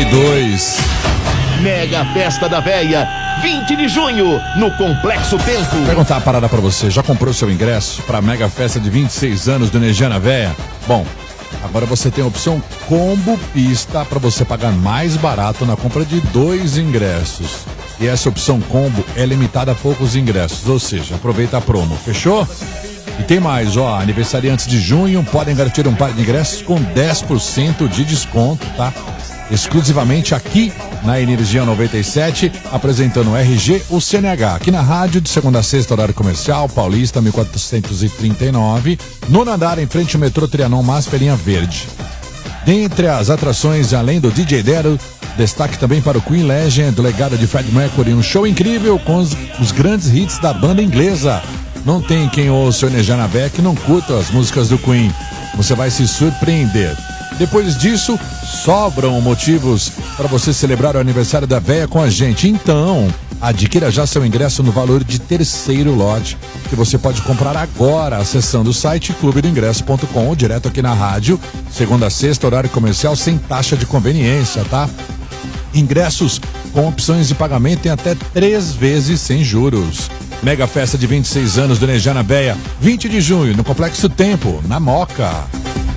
2022. Mega Festa da Véia, 20 de junho, no Complexo Tempo. Vou perguntar uma parada pra você. Já comprou seu ingresso pra Mega Festa de 26 anos do Energia na Véia? Bom, agora você tem a opção Combo Pista pra você pagar mais barato na compra de 2 ingressos. E essa opção Combo é limitada a poucos ingressos, ou seja, aproveita a promo, fechou? E tem mais, ó, aniversariantes de junho podem garantir um par de ingressos com 10% de desconto, tá? Exclusivamente aqui na Energia 97, apresentando o RG, o CNH, aqui na rádio, de segunda a sexta, horário comercial, Paulista, 1439, nono andar, em frente ao metrô Trianon Masper, linha verde. Dentre as atrações, além do DJ Dero, destaque também para o Queen Legend, do legado de Fred Mercury, um show incrível com os grandes hits da banda inglesa. Não tem quem ouça o Energia na Véia que não curta as músicas do Queen. Você vai se surpreender. Depois disso, sobram motivos para você celebrar o aniversário da Véia com a gente. Então, adquira já seu ingresso no valor de terceiro lote, que você pode comprar agora acessando o site clubedoingresso.com ou direto aqui na rádio, segunda a sexta, horário comercial, sem taxa de conveniência, tá? Ingressos com opções de pagamento em até 3 vezes sem juros. Mega Festa de 26 anos do Energia na Véia, 20 de junho, no Complexo Tempo, na Moca.